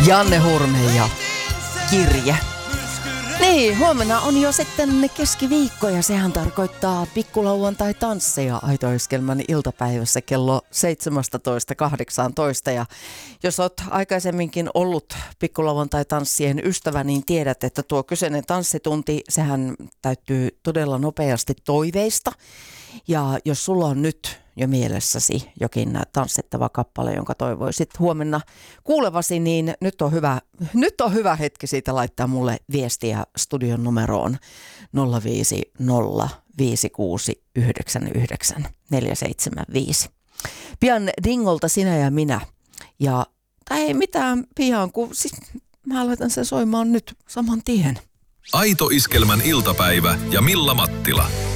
Janne Hurme ja kirje. Niin, huomenna on jo sitten keskiviikko ja sehän tarkoittaa pikkulauantai-tansseja Aito-Iskelmän iltapäivässä kello 17:18. Ja jos olet aikaisemminkin ollut pikkulauantai-tanssien ystävä, niin tiedät, että tuo kyseinen tanssitunti, sehän täyttyy todella nopeasti toiveista. Ja jos sulla on nyt jo mielessäsi jokin tanssittava kappale, jonka toivoisit huomenna kuulevasi, niin nyt on hyvä hetki siitä laittaa mulle viestiä studion numeroon 050 5699 475. Pian Dingolta Sinä ja minä. Ja ei mitään pian, kun siis mä laitan sen soimaan nyt saman tien. Aito-Iskelmän iltapäivä ja Milla Mattila.